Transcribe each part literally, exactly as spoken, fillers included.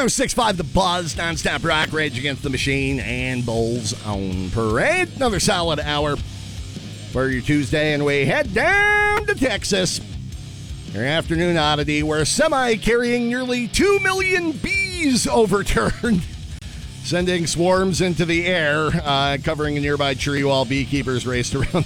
oh six point five The Buzz, nonstop rock, Rage Against the Machine, and Bulls on Parade. Another solid hour for your Tuesday, and we head down to Texas. Your afternoon oddity, where a semi carrying nearly two million bees overturned, sending swarms into the air, uh, covering a nearby tree while beekeepers raced around.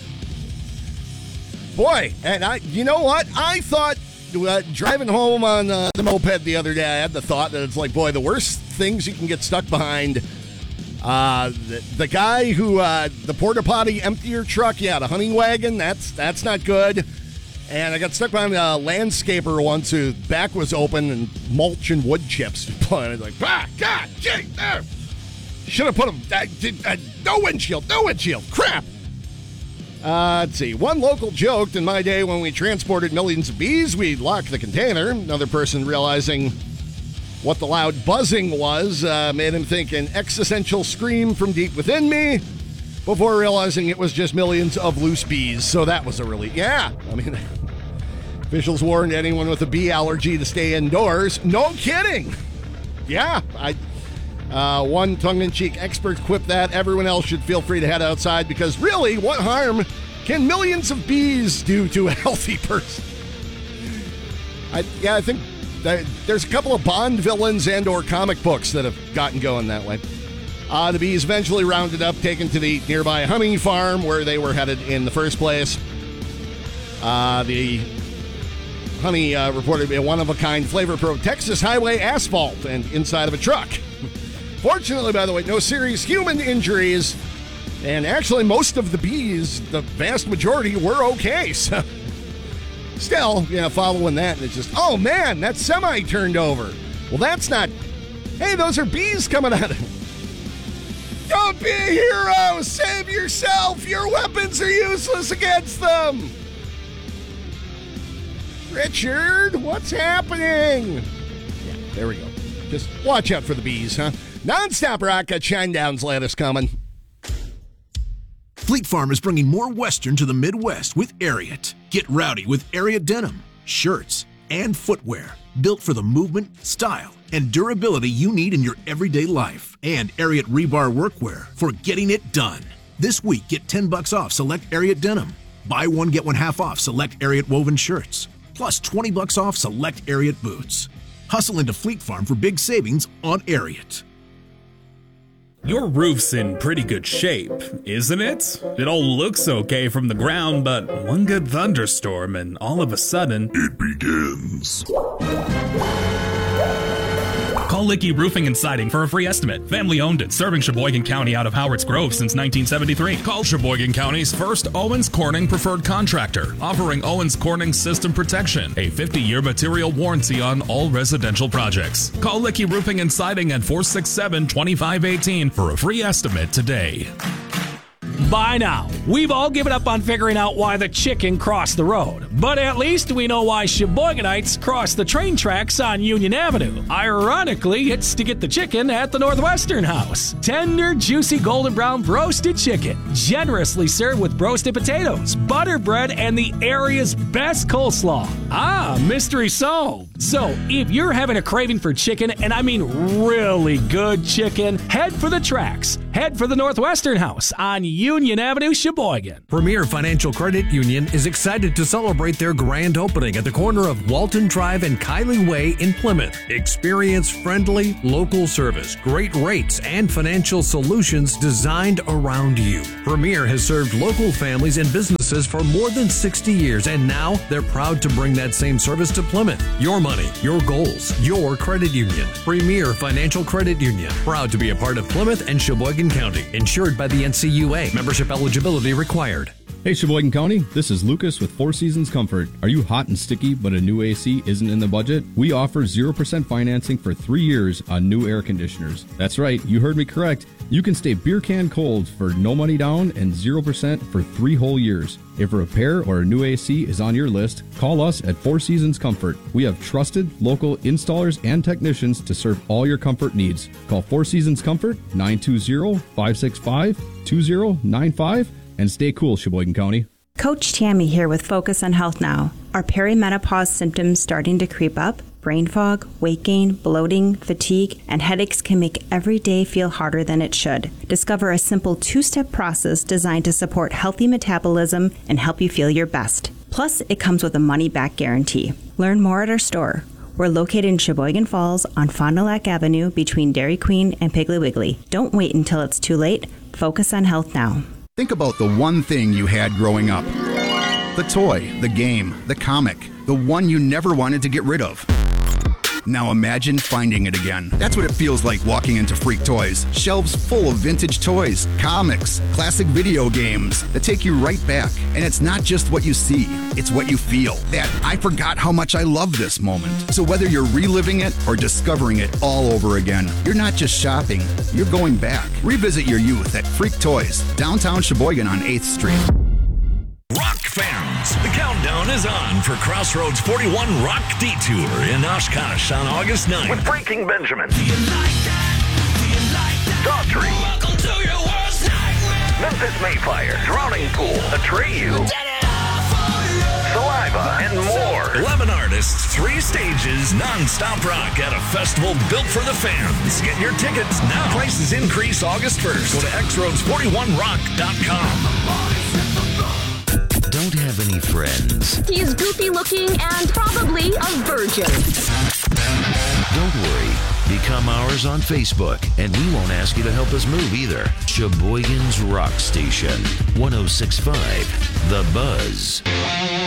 Boy, and I, you know what? I thought, uh, driving home on uh, the moped the other day, I had the thought that it's like, boy, the worst things you can get stuck behind. Uh, the, the guy who, uh, the porta potty emptier truck, yeah, the hunting wagon, that's that's not good. And I got stuck behind a landscaper once whose back was open and mulch and wood chips. And I was like, ah, God, gee, there. Should have put him, uh, uh, no windshield, no windshield, crap. Uh, let's see. One local joked, in my day when we transported millions of bees, we locked the container. Another person, realizing what the loud buzzing was, uh, made him think an existential scream from deep within me, before realizing it was just millions of loose bees. So that was a relief. Yeah, I mean, officials warned anyone with a bee allergy to stay indoors. No kidding. Yeah, I... Uh, one tongue-in-cheek expert quipped that everyone else should feel free to head outside because really, what harm can millions of bees do to a healthy person? I, yeah, I think that there's a couple of Bond villains and or comic books that have gotten going that way. Uh, the bees eventually rounded up, taken to the nearby honey farm where they were headed in the first place. Uh, the honey uh, reported a one-of-a-kind Flavor Pro Texas highway asphalt and inside of a truck. Fortunately, by the way, no serious human injuries. And actually, most of the bees, the vast majority, were okay. So, still, you know, following that, and it's just, oh man, that semi turned over. Well, that's not. Hey, those are bees coming out of it. Don't be a hero. Save yourself. Your weapons are useless against them. Richard, what's happening? Yeah, there we go. Just watch out for the bees, huh? Nonstop rock at Shinedown's latest coming. Fleet Farm is bringing more Western to the Midwest with Ariat. Get rowdy with Ariat denim, shirts, and footwear built for the movement, style, and durability you need in your everyday life. And Ariat rebar workwear for getting it done. This week, get ten bucks off select Ariat denim. Buy one, get one half off select Ariat woven shirts. Plus twenty bucks off select Ariat boots. Hustle into Fleet Farm for big savings on Ariat. Your roof's in pretty good shape, isn't it? It all looks okay from the ground, but one good thunderstorm and all of a sudden, it begins. Call Licky Roofing and Siding for a free estimate. Family owned and serving Sheboygan County out of Howards Grove since nineteen seventy-three. Call Sheboygan County's first Owens Corning preferred contractor, offering Owens Corning system protection, a fifty-year material warranty on all residential projects. Call Licky Roofing and Siding at four six seven, two five one eight for a free estimate today. By now, we've all given up on figuring out why the chicken crossed the road. But at least we know why Sheboyganites cross the train tracks on Union Avenue. Ironically, it's to get the chicken at the Northwestern House. Tender, juicy, golden brown roasted chicken, generously served with roasted potatoes, butter bread, and the area's best coleslaw. Ah, mystery solved. So, if you're having a craving for chicken, and I mean really good chicken, head for the tracks. Head for the Northwestern House on Union Avenue, Sheboygan. Premier Financial Credit Union is excited to celebrate their grand opening at the corner of Walton Drive and Kylie Way in Plymouth. Experience friendly, local service, great rates, and financial solutions designed around you. Premier has served local families and businesses for more than sixty years, and now they're proud to bring that same service to Plymouth. Your money, your goals, your credit union. Premier Financial Credit Union, proud to be a part of Plymouth and Sheboygan County. Insured by the N C U A. Membership eligibility required. Hey Sheboygan County, this is Lucas with Four Seasons Comfort. Are you hot and sticky but a new A C isn't in the budget? We offer zero percent financing for three years on new air conditioners. That's right, you heard me correct. You can stay beer can cold for no money down and zero percent for three whole years. If a repair or a new A C is on your list, call us at Four Seasons Comfort. We have trusted local installers and technicians to serve all your comfort needs. Call Four Seasons Comfort, nine two zero, five six five, two zero nine five, and stay cool, Sheboygan County. Coach Tammy here with Focus on Health Now. Are perimenopause symptoms starting to creep up? Brain fog, weight gain, bloating, fatigue, and headaches can make every day feel harder than it should. Discover a simple two-step process designed to support healthy metabolism and help you feel your best. Plus, it comes with a money-back guarantee. Learn more at our store. We're located in Sheboygan Falls on Fond du Lac Avenue between Dairy Queen and Piggly Wiggly. Don't wait until it's too late. Focus on health now. Think about the one thing you had growing up. The toy, the game, the comic, the one you never wanted to get rid of. Now imagine finding it again. That's what it feels like walking into Freak Toys. Shelves full of vintage toys, comics, classic video games that take you right back. And it's not just what you see, it's what you feel. That I forgot how much I love this moment. So whether you're reliving it or discovering it all over again, you're not just shopping, you're going back. Revisit your youth at Freak Toys, downtown Sheboygan on eighth Street. Rock fans, the countdown is on for Crossroads forty-one Rock Detour in Oshkosh on August ninth. With Breaking Benjamin, Daughtry, Memphis Mayfire, Drowning Pool, Atreyu, Saliva, and more. eleven artists, three stages, non-stop rock at a festival built for the fans. Get your tickets now. Prices increase August first. Go to x roads forty-one rock dot com. Don't have any friends. He's goofy looking and probably a virgin. Don't worry. Become ours on Facebook, and we won't ask you to help us move either. Sheboygan's Rock Station, one oh six point five The Buzz.